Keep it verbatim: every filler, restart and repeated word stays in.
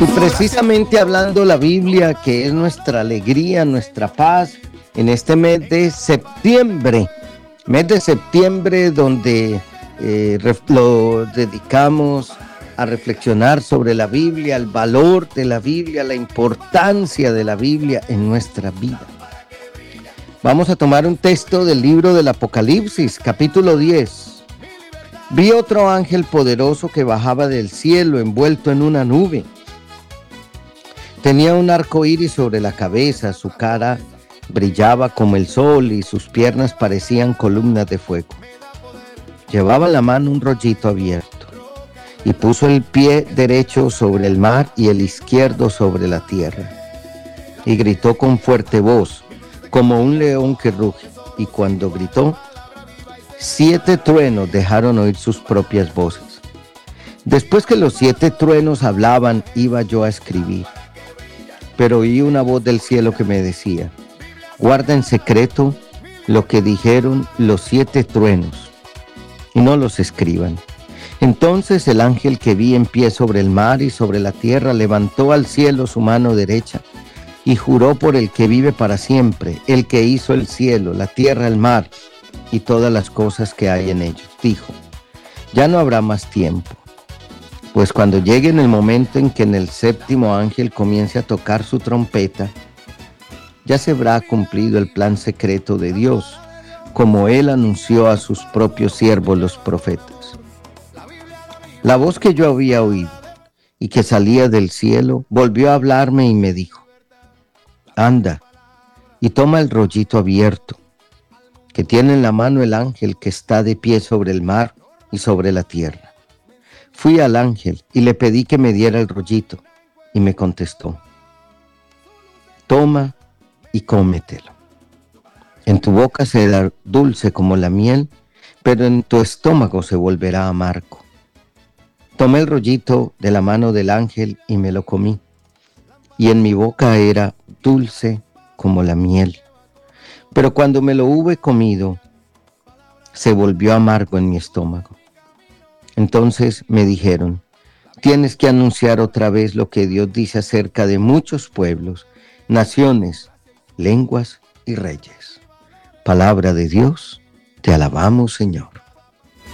Y precisamente hablando la Biblia, que es nuestra alegría, nuestra paz, en este mes de septiembre, mes de septiembre donde eh, lo dedicamos a reflexionar sobre la Biblia, el valor de la Biblia, la importancia de la Biblia en nuestra vida. Vamos a tomar un texto del libro del Apocalipsis, capítulo diez. Vi otro ángel poderoso que bajaba del cielo envuelto en una nube. Tenía un arco iris sobre la cabeza, su cara brillaba como el sol y sus piernas parecían columnas de fuego. Llevaba en la mano un rollito abierto y puso el pie derecho sobre el mar y el izquierdo sobre la tierra. Y gritó con fuerte voz, como un león que ruge, y cuando gritó, siete truenos dejaron oír sus propias voces. Después que los siete truenos hablaban, iba yo a escribir. Pero oí una voz del cielo que me decía, guarda en secreto lo que dijeron los siete truenos y no los escriban. Entonces el ángel que vi en pie sobre el mar y sobre la tierra levantó al cielo su mano derecha y juró por el que vive para siempre, el que hizo el cielo, la tierra, el mar y todas las cosas que hay en ellos. Dijo, ya no habrá más tiempo. Pues cuando llegue en el momento en que en el séptimo ángel comience a tocar su trompeta, ya se habrá cumplido el plan secreto de Dios, como Él anunció a sus propios siervos los profetas. La voz que yo había oído y que salía del cielo volvió a hablarme y me dijo, anda y toma el rollito abierto, que tiene en la mano el ángel que está de pie sobre el mar y sobre la tierra. Fui al ángel y le pedí que me diera el rollito y me contestó, toma y cómetelo. En tu boca será dulce como la miel, pero en tu estómago se volverá amargo. Tomé el rollito de la mano del ángel y me lo comí, y en mi boca era dulce como la miel. Pero cuando me lo hube comido, se volvió amargo en mi estómago. Entonces me dijeron, tienes que anunciar otra vez lo que Dios dice acerca de muchos pueblos, naciones, lenguas y reyes. Palabra de Dios, te alabamos, Señor.